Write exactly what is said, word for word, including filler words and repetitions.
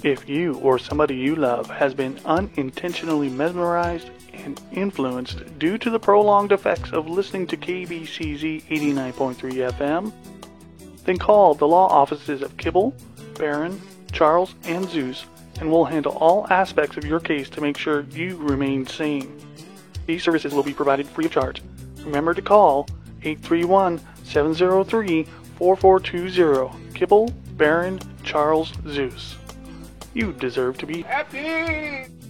If you or somebody you love has been unintentionally mesmerized and influenced due to the prolonged effects of listening to K B C Z eighty-nine point three F M, then call the law offices of Kibble, Barron, Charles, and Zeus, and we'll handle all aspects of your case to make sure you remain sane. These services will be provided free of charge. Remember to call eight three one, seven zero three, four four two zero. Kibble, Barron, Charles, Zeus. You deserve to be happy!